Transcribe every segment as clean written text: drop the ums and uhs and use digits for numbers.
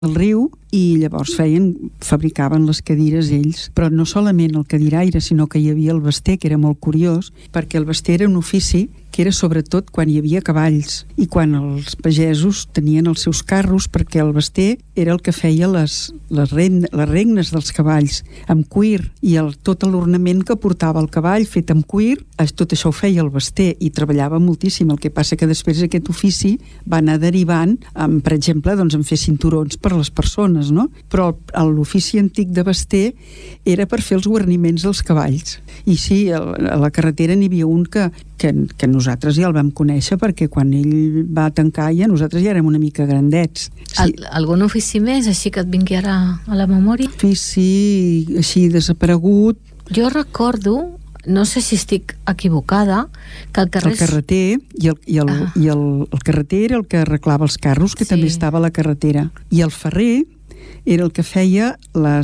al riu i llavors fabricaven les cadires ells, però no solament el cadiraire, sinó que hi havia el bester, que era molt curiós, perquè el bester era un ofici que era sobretot quan hi havia cavalls i quan els pagesos tenien els seus carros, perquè el bester era el que feia les regnes dels cavalls amb cuir, i tot l'ornament que portava el cavall fet amb cuir, tot això ho feia el bester i treballava moltíssim. El que passa que després aquest ofici va anar derivant per exemple, en fer cinturons per a les persones, no? Però l'ofici antic de bester era per fer els guarniments dels cavalls. I sí, a la carretera n'hi havia un que nosaltres ja el vam conèixer, perquè quan ell va tancar nosaltres ja érem una mica grandets. Sí. Algun ofici més, així que et vingui ara a la memòria? Ofici així desaparegut. Jo recordo, no sé si estic equivocada, que el carreter el carreter era el que arreglava els carros, que també estava a la carretera, i el ferrer era el que feia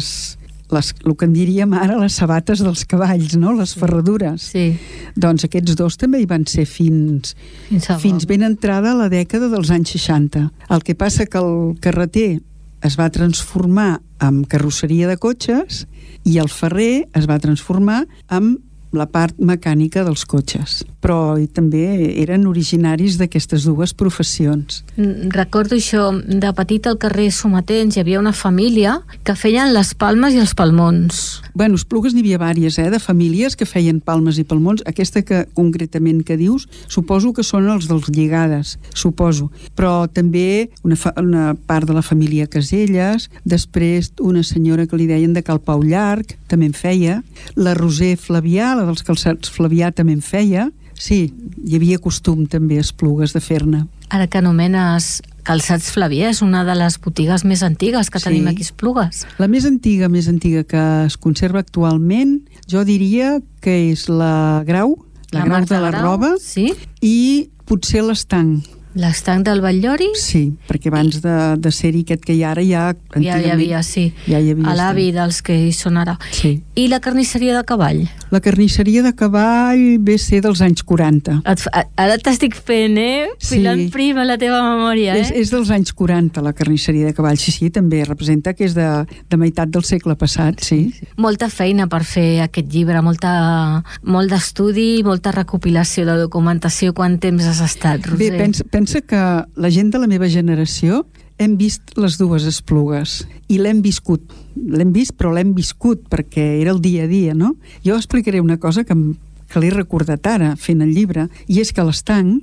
el que en diríem ara les sabates dels cavalls, no? Les ferradures. Sí. Doncs aquests dos també hi van ser fins ben entrada a la dècada dels anys 60. El que passa que el carreter es va transformar en carrosseria de cotxes i el ferrer es va transformar en la part mecànica dels cotxes, però també eren originaris d'aquestes dues professions. Recordo això, de petita al carrer Somatens hi havia una família que feien les palmes i els palmons. Bueno, Esplugues n'hi havia vàries, de famílies que feien palmes i palmons. Aquesta que concretament que dius, suposo que són els dels Lligades, suposo. Però també una part de la família Caselles, després una senyora que li deien de Cal Pau Llarg, també en feia. La Roser Flavià, la dels calçats Flavià, també en feia. Sí, hi havia costum també a Esplugues de fer-ne. Ara que anomenes Calçats Flavià, és una de les botigues més antigues que tenim aquí a Esplugues. La més antiga que es conserva actualment, jo diria que és la Grau, la Grau de la Roba, sí? I potser l'Estanc. L'Estanc del Batllori? Sí, perquè abans de ser-hi aquest que hi ha ara ja hi havia, sí. Ja hi havia l'avi dels que hi són ara. Sí. I la carnisseria de cavall? La carnisseria de cavall ve ser dels anys 40. Ara t'estic fent, filant prim a la teva memòria, És dels anys 40, la carnisseria de cavall. Sí, també representa que és de meitat del segle passat, sí. Molta feina per fer aquest llibre, molt d'estudi, molta recopilació de documentació. Quant temps has estat, Roser? Bé, pensa que la gent de la meva generació hem vist les dues Esplugues i l'hem viscut. L'hem vist, però l'hem viscut perquè era el dia a dia, no? Jo explicaré una cosa que l'he recordat ara fent el llibre, i és que l'Estanc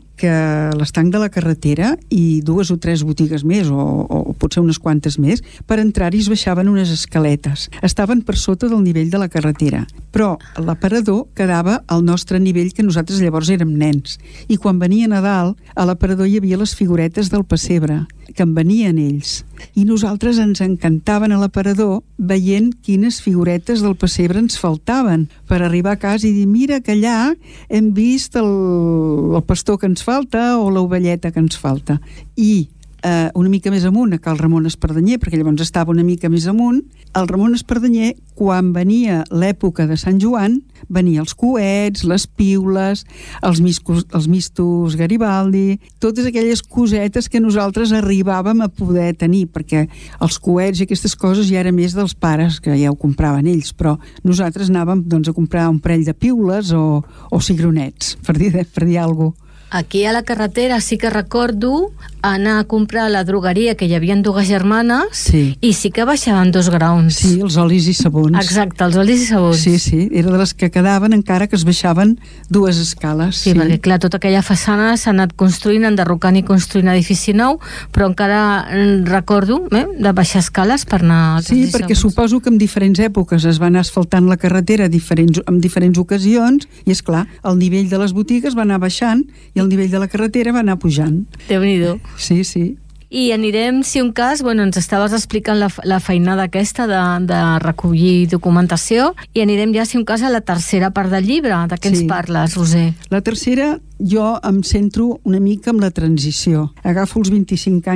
de la carretera i 2 o 3 botigues més, o potser unes quantes més, per entrar-hi es baixaven unes escaletes. Estaven per sota del nivell de la carretera, però l'aparador quedava al nostre nivell, que nosaltres llavors érem nens. I quan venien a dalt, a l'aparador hi havia les figuretes del pessebre, que en venien ells. I nosaltres ens encantaven a l'aparador veient quines figuretes del pessebre ens faltaven per arribar a casa i dir, mira que allà hem vist el pastor que ens falta o l'ovelleta que ens falta. I una mica més amunt, a Cal Ramon Espardenyer, perquè llavors estava una mica més amunt, al Ramon Espardenyer, quan venia l'època de Sant Joan, venia els coets, les piules, els mistos Garibaldi, totes aquelles cosetes que nosaltres arribàvem a poder tenir, perquè els coets i aquestes coses ja era més dels pares, que ja ho compraven ells, però nosaltres anàvem a comprar un parell de piules o cigronets, per dir alguna cosa. Aquí a la carretera sí que recordo anar a comprar a la drogueria, que hi havia 2 germanes, i sí que baixaven 2 graons. Sí, els olis i sabons. Exacte, els olis i sabons. Sí, era de les que quedaven encara que es baixaven 2 escales. Sí, perquè clar, tota aquella façana s'ha anat construint, enderrocant i construint edifici nou, però encara recordo de baixar escales per anar als olis i sabons. Sí, perquè suposo que en diferents èpoques es va anar asfaltant la carretera en diferents ocasions, i és clar, el nivell de les botigues va anar baixant i el nivell de la carretera va anar pujant. Déu-n'hi-do. Sí. I anirem, si un cas, ens estaves explicant la feinada aquesta de recollir documentació, i anirem ja, si un cas, a la tercera part del llibre. De què ens parles, Roser? La tercera, jo em centro una mica en la transició. Agafo els 25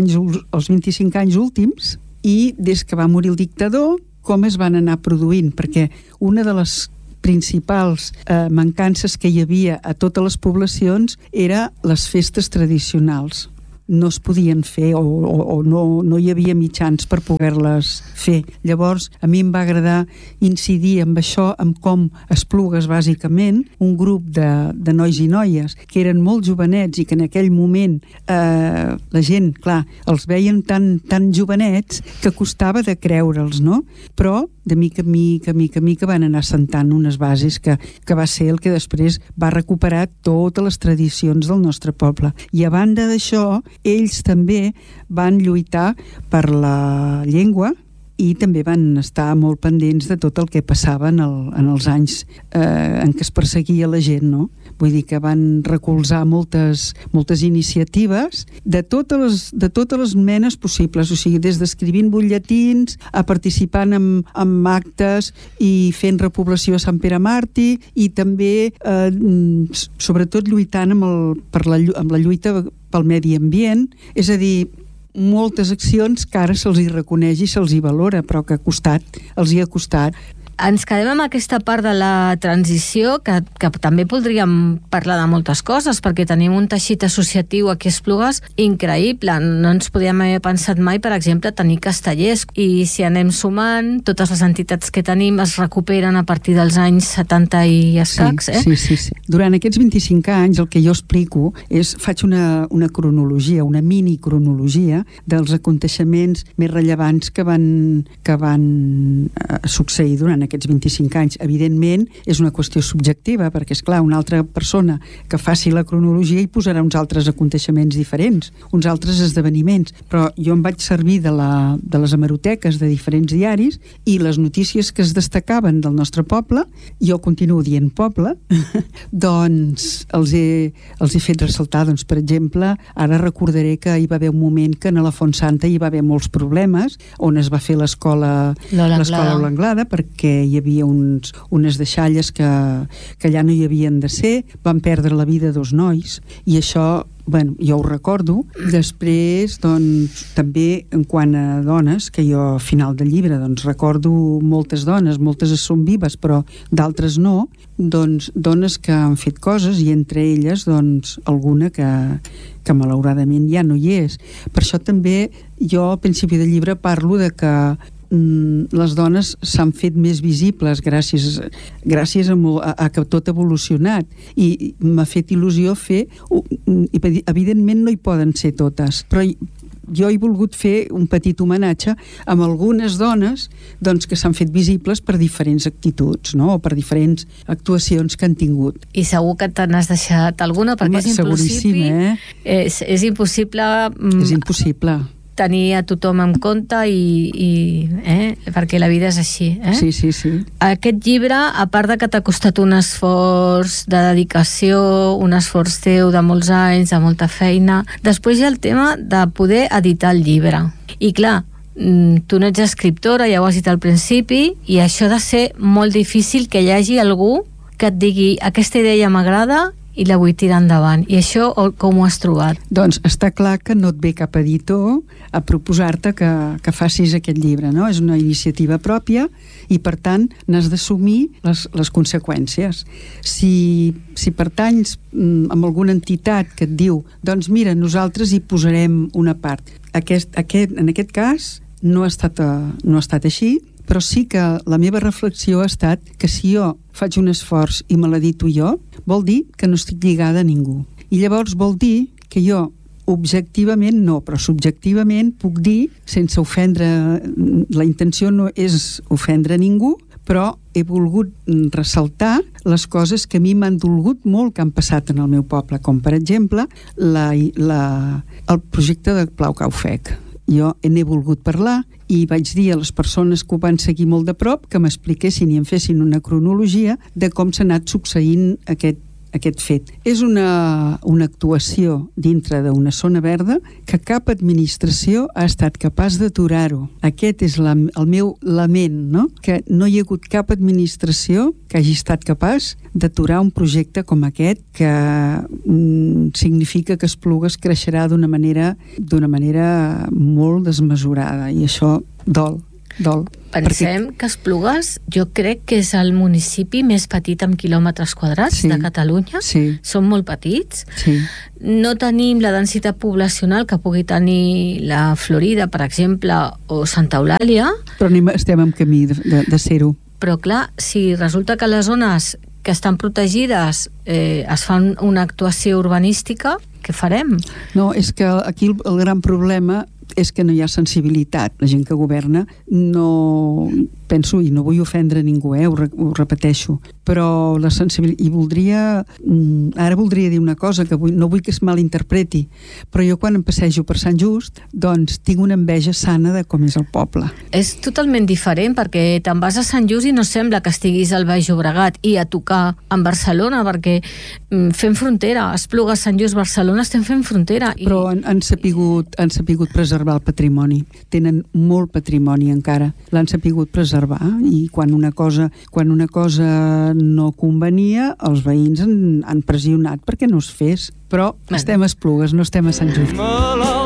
anys últims, i des que va morir el dictador, com es van anar produint, perquè una de les principals mancances que hi havia a totes les poblacions era les festes tradicionals. no es podien fer o no hi havia mitjans per poder-les fer. Llavors, a mi em va agradar incidir amb això, amb com Esplugues, bàsicament, un grup de nois i noies que eren molt jovenets i que en aquell moment la gent, clar, els veien tan jovenets que costava de creure'ls, no? Però de mica en mica van anar assentant unes bases que va ser el que després va recuperar totes les tradicions del nostre poble. I a banda d'això, ells també van lluitar per la llengua i també van estar molt pendents de tot el que passava en els anys en què es perseguia la gent, no? Vull dir que van recolzar moltes iniciatives de totes les menes possibles, o sigui, des d'escrivint butlletins a participant en actes i fent repoblació a Sant Pere Màrtir i també sobretot lluitant amb la lluita pel medi ambient, és a dir, moltes accions que ara se'ls hi reconeix i se'ls hi valora, però que els hi ha costat. Ens quedem amb aquesta part de la transició, que també podríem parlar de moltes coses, perquè tenim un teixit associatiu aquí a Esplugues increïble. No ens podíem haver pensat mai, per exemple, tenir castellers. I si anem sumant, totes les entitats que tenim es recuperen a partir dels anys 70 i escacs. Sí. Durant aquests 25 anys el que jo explico és, faig una cronologia, una mini cronologia dels aconteixements més rellevants que van succeir durant aquests 25 anys. Evidentment, és una qüestió subjectiva, perquè, és clar, una altra persona que faci la cronologia hi posarà uns altres aconteixements diferents, uns altres esdeveniments, però jo em vaig servir de les hemeroteques de diferents diaris i les notícies que es destacaven del nostre poble, jo continuo dient poble, doncs els he fet ressaltar, doncs, per exemple, ara recordaré que hi va haver un moment que a la Font Santa hi va haver molts problemes, on es va fer l'escola L'Anglada, perquè hi havia unes deixalles que allà no hi havien de ser, van perdre la vida 2 nois, i això, bueno, jo ho recordo. Després, doncs, també en quant a dones, que jo al final del llibre doncs, recordo moltes dones, moltes són vives, però d'altres no, doncs dones que han fet coses, i entre elles, doncs, alguna que malauradament ja no hi és. Per això també jo al principi del llibre parlo de que les dones s'han fet més visibles gràcies a que tot ha evolucionat, i m'ha fet il·lusió fer, evidentment no hi poden ser totes, però jo he volgut fer un petit homenatge amb algunes dones, doncs, que s'han fet visibles per diferents actituds, no? O per diferents actuacions que han tingut. I segur que te n'has deixat alguna, perquè és impossible. És impossible. És impossible tenir a tothom en compte perquè la vida és així. Sí. Aquest llibre, a part de que t'ha costat un esforç de dedicació, un esforç teu de molts anys, de molta feina, després hi ha el tema de poder editar el llibre. I clar, tu no ets escriptora, ja ho has dit al principi, i això ha de ser molt difícil que hi hagi algú que et digui aquesta idea m'agrada i la vull tirar endavant. I això com ho has trobat? Doncs està clar que no et ve cap editor a proposar-te que facis aquest llibre, no? És una iniciativa pròpia i, per tant, n'has d'assumir les conseqüències. Si pertanys amb alguna entitat que et diu, doncs mira, nosaltres hi posarem una part. En aquest cas no ha estat així, però sí que la meva reflexió ha estat que si jo faig un esforç i me l'edito jo, vol dir que no estic lligada a ningú. I llavors vol dir que jo objectivament no, però subjectivament puc dir, sense ofendre, la intenció no és ofendre ningú, però he volgut ressaltar les coses que a mi m'han dolgut molt que han passat en el meu poble, com per exemple el projecte de Plau Caufec. Jo n'he volgut parlar i vaig dir a les persones que ho van seguir molt de prop que m'expliquessin i em fessin una cronologia de com s'ha anat succeint aquest fet. És una actuació dintre d'una zona verda que cap administració ha estat capaç d'aturar-ho. Aquest és el meu lament, no? Que no hi ha hagut cap administració que hagi estat capaç d'aturar un projecte com aquest, que significa que Esplugues creixerà d'una manera molt desmesurada, i això dol. Pensem que Esplugues jo crec que és el municipi més petit en quilòmetres quadrats de Catalunya. Són molt petits. No tenim la densitat poblacional que pugui tenir la Florida, per exemple, o Santa Eulàlia. Però estem en camí de ser-ho. Però clar, si resulta que les zones que estan protegides es fan una actuació urbanística, què farem? No, és que aquí el gran problema és que no hi ha sensibilitat. La gent que governa no... Penso, i no vull ofendre ningú, ho repeteixo, però la sensibilitat... I voldria... Ara voldria dir una cosa, que no vull que es malinterpreti, però jo quan em passejo per Sant Just, doncs tinc una enveja sana de com és el poble. És totalment diferent, perquè te'n vas a Sant Just i no sembla que estiguis al Baix Llobregat i a tocar en Barcelona, perquè fem frontera. Esplugues, Sant Just, Barcelona, estem fent frontera. Però han sapigut preservar el patrimoni. Tenen molt patrimoni encara. L'han sapigut preservar, i quan una cosa no convenia, els veïns han pressionat perquè no es fes. Però estem a Esplugues, no estem a Sant Just.